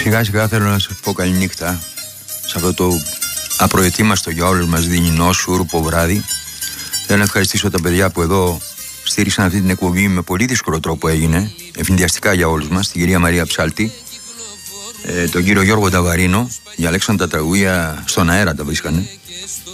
Σιγά σιγά θέλω να σας πω καληνύχτα σε αυτό το απροετοίμαστο για όλους μας δεινινό σούρουπο βράδυ. Θέλω να ευχαριστήσω τα παιδιά που εδώ στήριξαν αυτή την εκπομπή με πολύ δύσκολο τρόπο έγινε, ευνηδιαστικά για όλους μας, την κυρία Μαρία Ψάλτη, τον κύριο Γιώργο Ταβαρίνο, για Αλέξανδρα τα τραγούδια στον αέρα τα βρίσκανε.